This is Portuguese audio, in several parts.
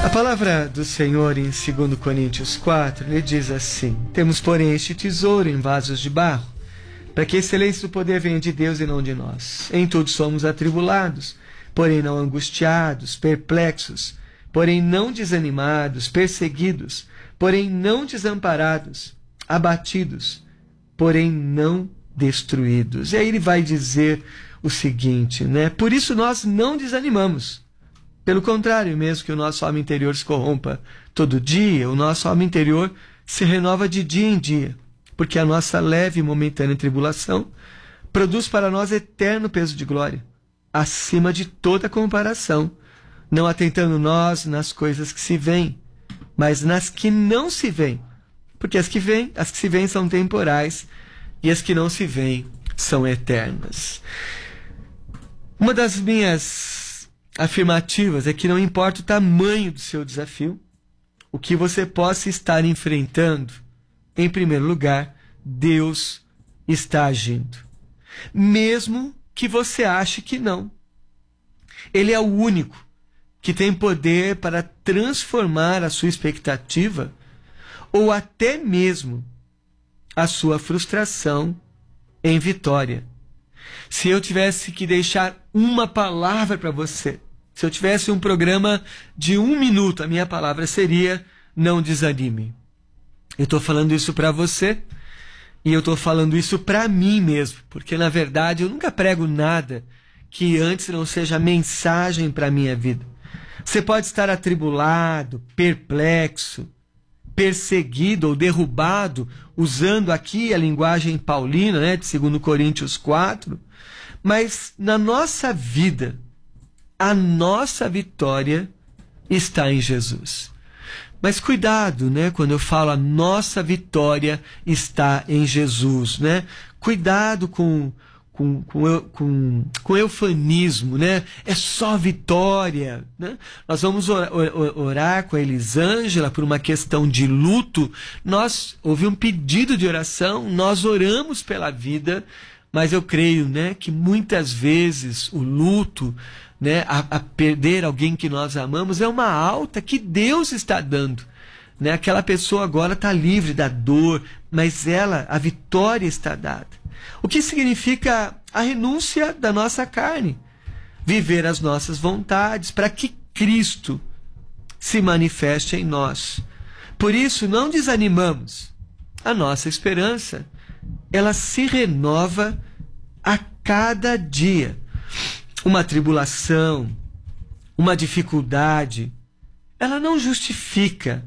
A palavra do Senhor em 2 Coríntios 4, ele diz assim: temos, porém, este tesouro em vasos de barro, para que a excelência do poder venha de Deus e não de nós. Em tudo somos atribulados, porém não angustiados, perplexos, porém não desanimados, perseguidos, porém não desamparados, abatidos, porém não destruídos. E aí ele vai dizer o seguinte, né? Por isso nós não desanimamos. Pelo contrário, mesmo que o nosso homem interior se corrompa todo dia, o nosso homem interior se renova de dia em dia, porque a nossa leve e momentânea tribulação produz para nós eterno peso de glória, acima de toda comparação, não atentando nós nas coisas que se veem, mas nas que não se veem, porque as que se veem são temporais e as que não se veem são eternas. Uma das minhas afirmativas é que não importa o tamanho do seu desafio, o que você possa estar enfrentando, em primeiro lugar, Deus está agindo. Mesmo que você ache que não. Ele é o único que tem poder para transformar a sua expectativa ou até mesmo a sua frustração em vitória. Se eu tivesse que deixar uma palavra para você, se eu tivesse um programa de 1 minuto, a minha palavra seria: não desanime. Eu estou falando isso para você e eu estou falando isso para mim mesmo, porque na verdade eu nunca prego nada que antes não seja mensagem para a minha vida. Você pode estar atribulado, perplexo, perseguido ou derrubado, usando aqui a linguagem paulina, né, de 2 Coríntios 4, mas na nossa vida, a nossa vitória está em Jesus. Mas cuidado, né, quando eu falo a nossa vitória está em Jesus, né? Cuidado com eufemismo, né? É só vitória, né? Nós vamos orar com a Elisângela por uma questão de luto. Houve um pedido de oração, nós oramos pela vida, mas eu creio, né, que muitas vezes o luto, né, a perder alguém que nós amamos, é uma alta que Deus está dando, né? Aquela pessoa agora está livre da dor, mas a vitória está dada. O que significa a renúncia da nossa carne, viver as nossas vontades para que Cristo se manifeste em nós. Por isso, não desanimamos. A nossa esperança, ela se renova a cada dia. Uma tribulação, uma dificuldade, ela não justifica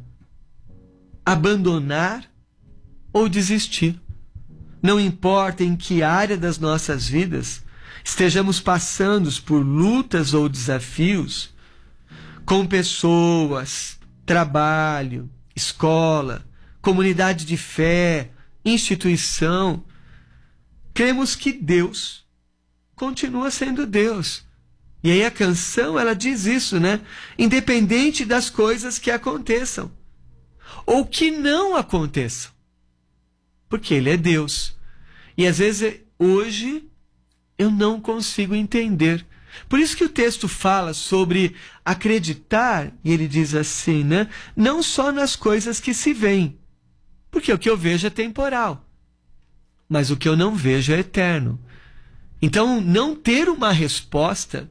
abandonar ou desistir. Não importa em que área das nossas vidas estejamos passando por lutas ou desafios, com pessoas, trabalho, escola, comunidade de fé, instituição, cremos que Deus continua sendo Deus. E aí a canção, ela diz isso, né? Independente das coisas que aconteçam ou que não aconteçam, porque Ele é Deus. E às vezes hoje eu não consigo entender. Por isso que o texto fala sobre acreditar, e ele diz assim, né? Não só nas coisas que se veem, porque o que eu vejo é temporal, mas o que eu não vejo é eterno. Então, não ter uma resposta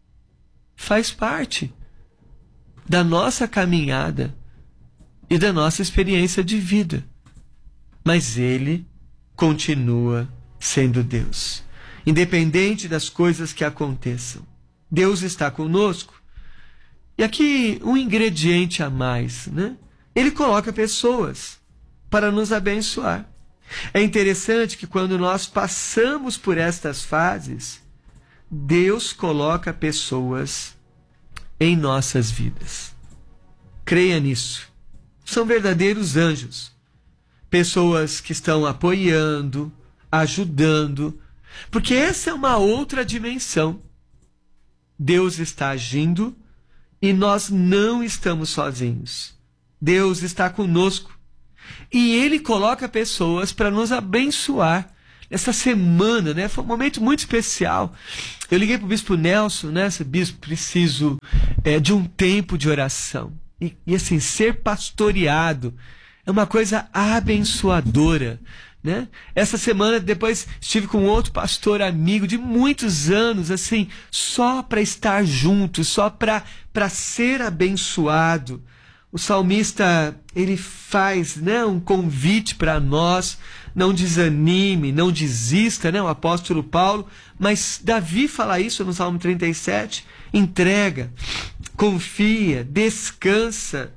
faz parte da nossa caminhada e da nossa experiência de vida. Mas Ele continua sendo Deus. Independente das coisas que aconteçam, Deus está conosco. E aqui um ingrediente a mais, né? Ele coloca pessoas para nos abençoar. É interessante que quando nós passamos por estas fases, Deus coloca pessoas em nossas vidas. Creia nisso. São verdadeiros anjos. Pessoas que estão apoiando, ajudando, porque essa é uma outra dimensão. Deus está agindo e nós não estamos sozinhos. Deus está conosco. E Ele coloca pessoas para nos abençoar. Essa semana, né, foi um momento muito especial. Eu liguei para o Bispo Nelson, né, bispo, preciso de um tempo de oração. E assim, ser pastoreado é uma coisa abençoadora, né? Essa semana depois estive com outro pastor amigo de muitos anos, assim, só para estar junto, só para ser abençoado. O salmista, ele faz, né, um convite para nós: não desanime, não desista, né, o apóstolo Paulo. Mas Davi fala isso no Salmo 37, entrega, confia, descansa.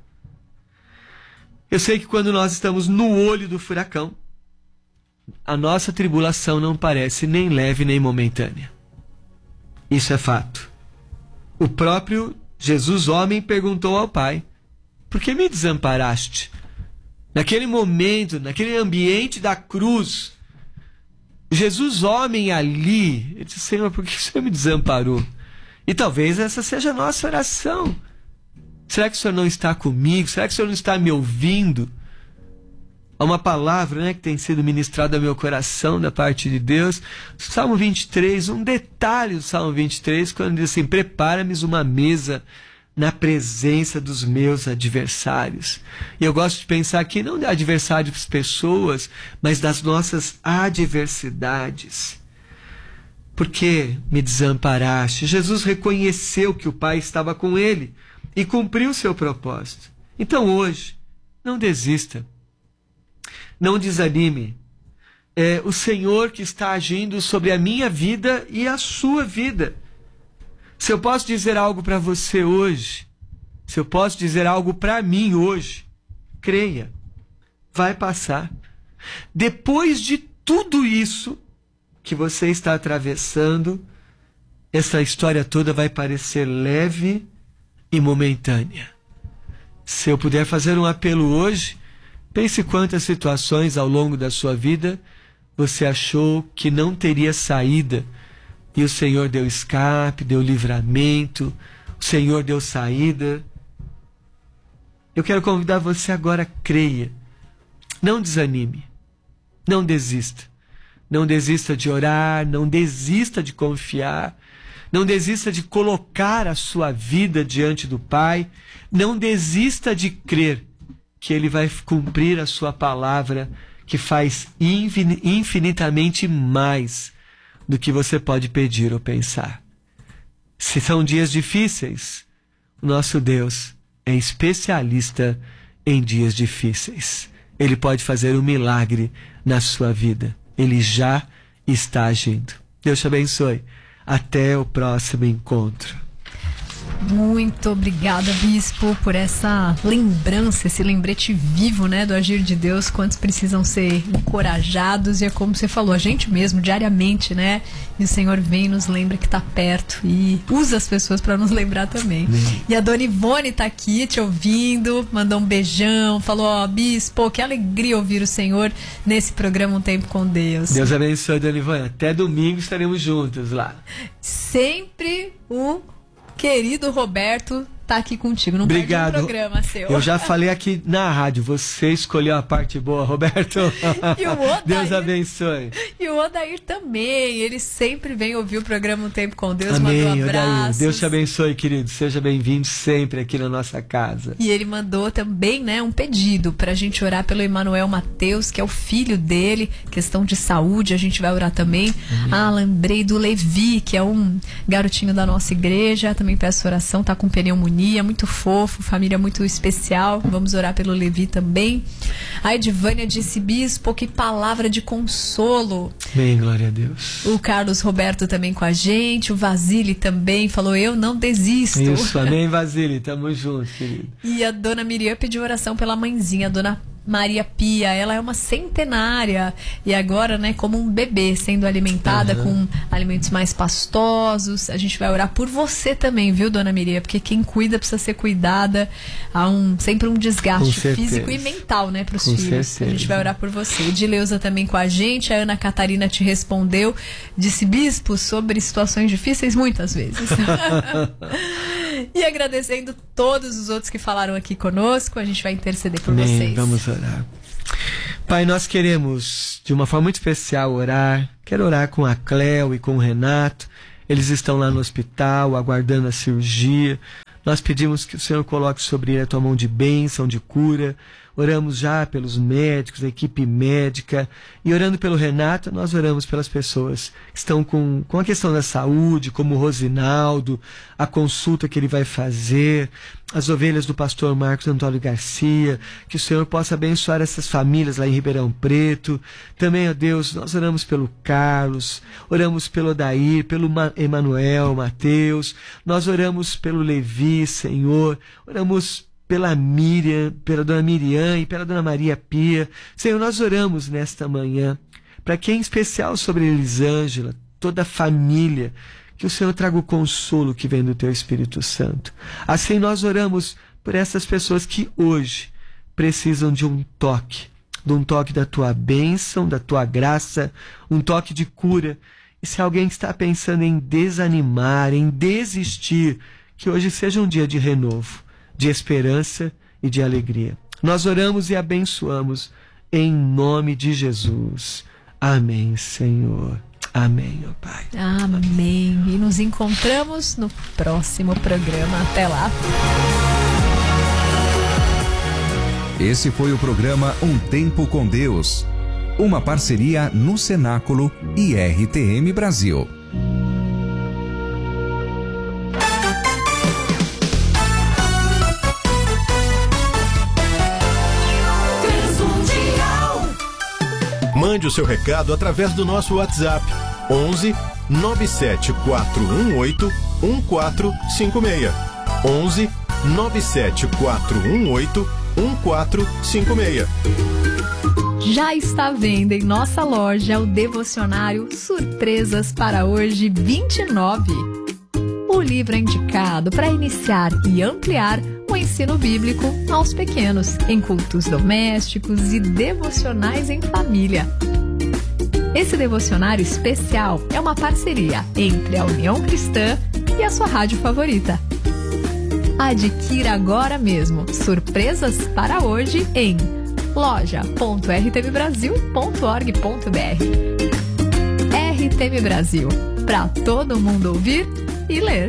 Eu sei que quando nós estamos no olho do furacão, a nossa tribulação não parece nem leve nem momentânea. Isso é fato. O próprio Jesus, homem, perguntou ao Pai: por que me desamparaste? Naquele momento, naquele ambiente da cruz, Jesus, homem, ali, ele disse: Senhor, por que o Senhor me desamparou? E talvez essa seja a nossa oração. Será que o Senhor não está comigo? Será que o Senhor não está me ouvindo? Há uma palavra, né, que tem sido ministrada ao meu coração da parte de Deus. Salmo 23, um detalhe do Salmo 23, quando diz assim: prepara-me uma mesa na presença dos meus adversários. E eu gosto de pensar aqui não de adversários pessoas, mas das nossas adversidades. Por que me desamparaste? Jesus reconheceu que o Pai estava com ele e cumpriu o seu propósito. Então hoje, não desista. Não desanime. É o Senhor que está agindo sobre a minha vida e a sua vida. Se eu posso dizer algo para você hoje, se eu posso dizer algo para mim hoje, creia, vai passar. Depois de tudo isso que você está atravessando, essa história toda vai parecer leve e momentânea. Se eu puder fazer um apelo hoje, pense quantas situações ao longo da sua vida você achou que não teria saída, e o Senhor deu escape, deu livramento, o Senhor deu saída. Eu quero convidar você agora, creia. Não desanime, não desista. Não desista de orar, não desista de confiar, não desista de colocar a sua vida diante do Pai, não desista de crer que Ele vai cumprir a sua palavra, que faz infinitamente mais do que você pode pedir ou pensar. Se são dias difíceis, o nosso Deus é especialista em dias difíceis. Ele pode fazer um milagre na sua vida. Ele já está agindo. Deus te abençoe. Até o próximo encontro. Muito obrigada, Bispo, por essa lembrança, esse lembrete vivo, né, do agir de Deus. Quantos precisam ser encorajados, e é como você falou, a gente mesmo, diariamente, né? E o Senhor vem e nos lembra que está perto e usa as pessoas para nos lembrar também. E a Dona Ivone está aqui te ouvindo, mandou um beijão, falou: ó, Bispo, que alegria ouvir o Senhor nesse programa Um Tempo com Deus. Deus abençoe, Dona Ivone. Até domingo estaremos juntos lá. Sempre o querido Roberto tá aqui contigo. Não Obrigado. perde um programa seu. Eu já falei aqui na rádio, você escolheu a parte boa, Roberto. E o Odair, Deus abençoe. E o Odair também, ele sempre vem ouvir o programa Um Tempo com Deus. Amém, mandou abraços. Odair. Deus te abençoe, querido. Seja bem-vindo sempre aqui na nossa casa. E ele mandou também, né, um pedido pra gente orar pelo Emanuel Mateus, que é o filho dele, questão de saúde, a gente vai orar também. Lembrei do Levi, que é um garotinho da nossa igreja, também peço oração, tá com pneumonia, muito fofo, família muito especial. Vamos orar pelo Levi também. A Edvânia disse: Bispo, que palavra de consolo. Bem, glória a Deus. O Carlos Roberto também com a gente. O Vasile também falou: eu não desisto. Isso, amém, Vasile, tamo junto, querido. E a Dona Miriam pediu oração pela mãezinha, a Dona Maria Pia. Ela é uma centenária e agora, né, como um bebê, sendo alimentada com alimentos mais pastosos. A gente vai orar por você também, viu, Dona Miriam? Porque quem cuida precisa ser cuidada. Há sempre um desgaste físico e mental, né, para os filhos. Certeza. A gente vai orar por você. Edileuza também com a gente. A Ana Catarina te respondeu, disse: Bispo, sobre situações difíceis muitas vezes. E agradecendo todos os outros que falaram aqui conosco, a gente vai interceder por vocês. Vamos orar. Pai, nós queremos, de uma forma muito especial, orar. Quero orar com a Cléo e com o Renato. Eles estão lá no hospital, aguardando a cirurgia. Nós pedimos que o Senhor coloque sobre ele a tua mão de bênção, de cura. Oramos já pelos médicos, a equipe médica. E orando pelo Renato, nós oramos pelas pessoas que estão com a questão da saúde, como o Rosinaldo, a consulta que ele vai fazer, as ovelhas do pastor Marcos Antônio Garcia. Que o Senhor possa abençoar essas famílias lá em Ribeirão Preto. Também, ó Deus, nós oramos pelo Carlos, oramos pelo Odair, pelo Emanuel, Mateus. Nós oramos pelo Levi, Senhor. Oramos pela Miriam, pela dona Miriam e pela dona Maria Pia. Senhor, nós oramos nesta manhã, para que em especial sobre Elisângela, toda a família, que o Senhor traga o consolo que vem do teu Espírito Santo. Assim nós oramos por essas pessoas que hoje precisam de um toque da tua bênção, da tua graça, um toque de cura. E se alguém está pensando em desanimar, em desistir, que hoje seja um dia de renovo, de esperança e de alegria. Nós oramos e abençoamos em nome de Jesus. Amém, Senhor. Amém, ó Pai. Amém. E nos encontramos no próximo programa. Até lá. Esse foi o programa Um Tempo com Deus, uma parceria no Cenáculo e RTM Brasil. Mande o seu recado através do nosso WhatsApp 11 97418 1456. 11 97418 1456. Já está à venda em nossa loja o devocionário Surpresas para Hoje 29. O livro é indicado para iniciar e ampliar o ensino bíblico aos pequenos, em cultos domésticos e devocionais em família. Esse devocionário especial é uma parceria entre a União Cristã e a sua rádio favorita. Adquira agora mesmo Surpresas para Hoje em loja.rtmbrasil.org.br. RTM Brasil, para todo mundo ouvir e ler.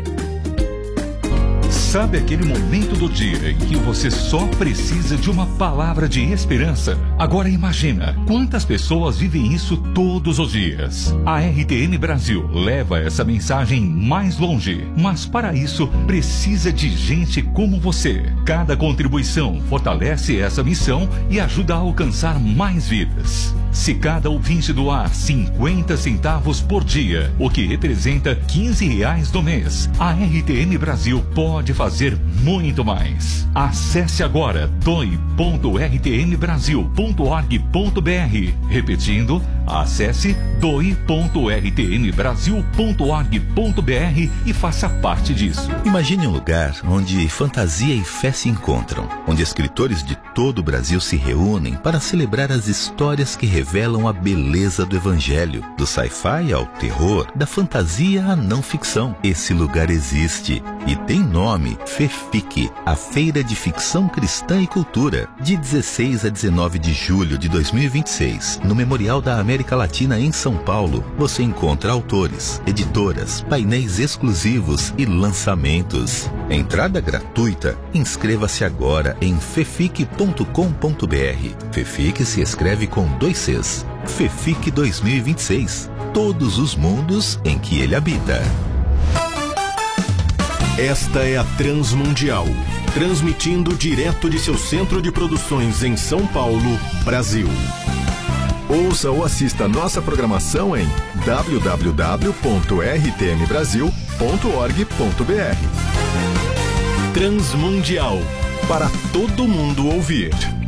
Sabe aquele momento do dia em que você só precisa de uma palavra de esperança? Agora imagina quantas pessoas vivem isso todos os dias. A RTM Brasil leva essa mensagem mais longe, mas para isso precisa de gente como você. Cada contribuição fortalece essa missão e ajuda a alcançar mais vidas. Se cada ouvinte doar 50 centavos por dia, o que representa R$15 no mês, a RTM Brasil pode fazer muito mais. Acesse agora doe.rtmbrasil.org.br. Repetindo, acesse doe.rtmbrasil.org.br e faça parte disso. Imagine um lugar onde fantasia e fé se encontram, onde escritores de todo o Brasil se reúnem para celebrar as histórias que revelam a beleza do Evangelho, do sci-fi ao terror, da fantasia à não ficção. Esse lugar existe e tem nome: FEFIC, a Feira de Ficção Cristã e Cultura, de 16 a 19 de julho de 2026, no Memorial da América Latina em São Paulo. Você encontra autores, editoras, painéis exclusivos e lançamentos. Entrada gratuita. Inscreva-se agora em fefic.com.br. FEFIC se escreve com 2 Cs. FEFIC 2026. Todos os mundos em que ele habita. Esta é a Transmundial, transmitindo direto de seu centro de produções em São Paulo, Brasil. Ouça ou assista nossa programação em www.rtmbrasil.org.br. Transmundial, para todo mundo ouvir.